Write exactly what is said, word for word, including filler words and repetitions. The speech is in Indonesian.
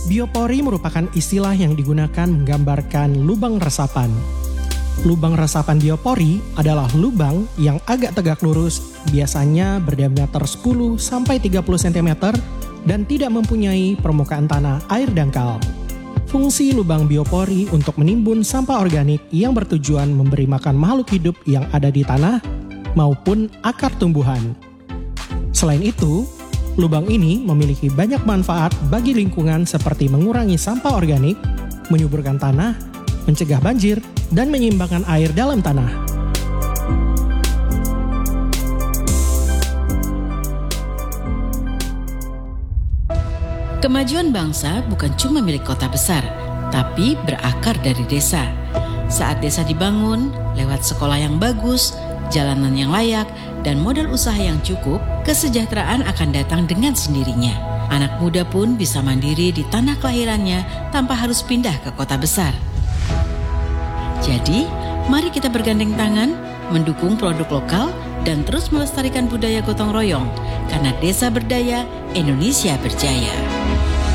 Biopori merupakan istilah yang digunakan menggambarkan lubang resapan. Lubang resapan biopori adalah lubang yang agak tegak lurus, biasanya berdiameter sepuluh sampai tiga puluh sentimeter dan tidak mempunyai permukaan tanah air dangkal. Fungsi lubang biopori untuk menimbun sampah organik yang bertujuan memberi makan makhluk hidup yang ada di tanah maupun akar tumbuhan. Selain itu, lubang ini memiliki banyak manfaat bagi lingkungan seperti mengurangi sampah organik, menyuburkan tanah, mencegah banjir, dan menyeimbangkan air dalam tanah. Kemajuan bangsa bukan cuma milik kota besar, tapi berakar dari desa. Saat desa dibangun, lewat sekolah yang bagus, jalanan yang layak, dan modal usaha yang cukup, kesejahteraan akan datang dengan sendirinya. Anak muda pun bisa mandiri di tanah kelahirannya tanpa harus pindah ke kota besar. Jadi, mari kita bergandeng tangan, mendukung produk lokal, dan terus melestarikan budaya gotong royong. Karena desa berdaya, Indonesia berjaya.